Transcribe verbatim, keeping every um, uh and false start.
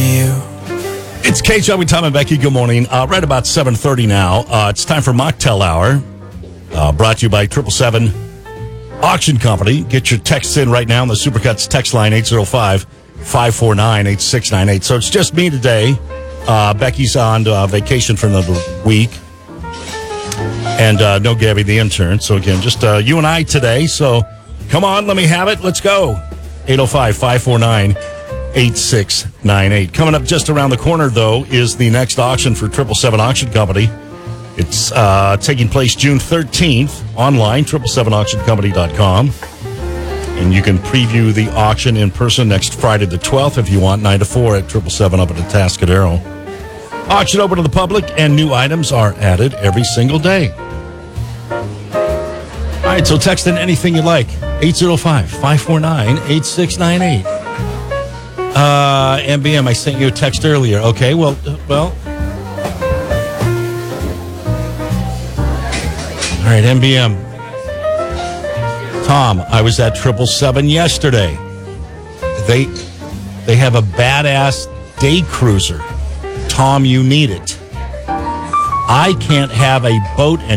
you. It's K J, Tom and Becky. Good morning. Uh, right about seven thirty now. Uh, it's time for Mocktail Hour. Uh, brought to you by triple seven Auction Company. Get your texts in right now on the Supercuts text line, eight oh five, five four nine, eight six nine eight. So it's just me today. Uh, Becky's on uh, vacation for another week. And uh, no Gabby, the intern. So again, just uh, you and I today. So come on, let me have it. Let's go. eight oh five, five four nine, eight six nine eight. Coming up just around the corner, though, is the next auction for triple seven Auction Company. It's uh, taking place June thirteenth online, triple seven auction company dot com. And you can preview the auction in person next Friday the twelfth if you want, nine to four at triple seven up at Atascadero. Auction open to the public, and new items are added every single day. All right, so text in anything you like, eight oh five, five four nine, eight six nine eight. Uh, M B M, I sent you a text earlier. Okay, well, uh, well. All right, M B M. Tom, I was at triple seven yesterday. They, they have a badass day cruiser. Tom, you need it. I can't have a boat and